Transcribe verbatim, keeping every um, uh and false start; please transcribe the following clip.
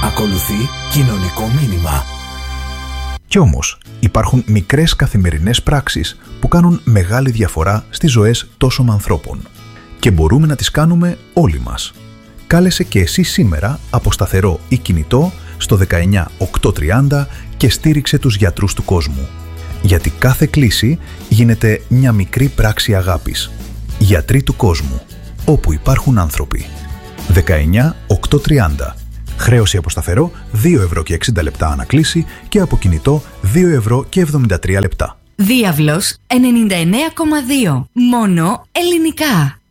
Ακολουθεί κοινωνικό μήνυμα. Κι όμως, υπάρχουν μικρές καθημερινές πράξεις που κάνουν μεγάλη διαφορά στις ζωές τόσων ανθρώπων. Και μπορούμε να τις κάνουμε όλοι μας. Κάλεσε και εσύ σήμερα από σταθερό ή κινητό στο δεκαεννιά οκτακόσια τριάντα και στήριξε τους γιατρούς του κόσμου. Γιατί κάθε κλήση γίνεται μια μικρή πράξη αγάπης. Γιατροί του κόσμου. Όπου υπάρχουν άνθρωποι. δεκαεννιά οκτακόσια τριάντα. Χρέωση από σταθερό δύο ευρώ και εξήντα λεπτά ανακλήση και από κινητό δύο ευρώ και εβδομήντα τρία λεπτά. Διάβλος ενενήντα εννέα κόμμα δύο. Μόνο ελληνικά.